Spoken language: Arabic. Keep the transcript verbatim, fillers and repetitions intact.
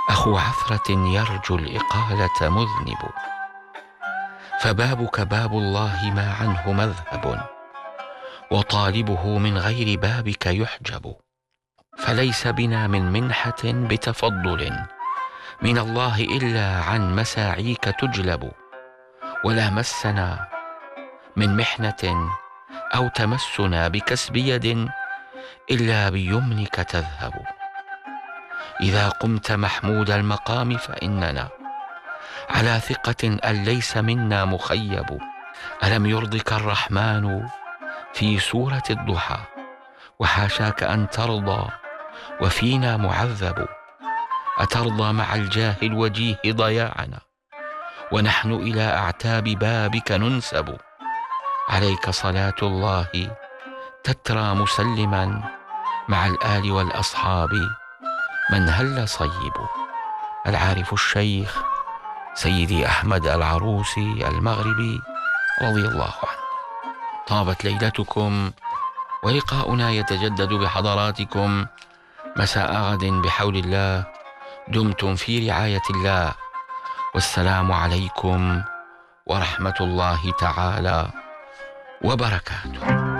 أخو عثرة يرجو الإقالة مذنب، فبابك باب الله ما عنه مذهب، وطالبه من غير بابك يحجب. فليس بنا من منحة بتفضل من الله إلا عن مساعيك تجلب، ولا مسنا من محنة أو تمسنا بكسب يد إلا بيمنك تذهب. إذا قمت محمود المقام فإننا على ثقة أن ليس منا مخيب. ألم يرضك الرحمن في سورة الضحى وحاشاك أن ترضى وفينا معذب؟ أترضى مع الجاه الوجيه ضياعنا ونحن إلى أعتاب بابك ننسب؟ عليك صلاة الله تترى مسلما مع الآل والأصحاب من هل صيب. العارف الشيخ سيدي أحمد العروسي المغربي رضي الله عنه. طابت ليلتكم، ولقاؤنا يتجدد بحضراتكم مساء غد بحول الله. دمتم في رعاية الله، والسلام عليكم ورحمة الله تعالى وبركاته.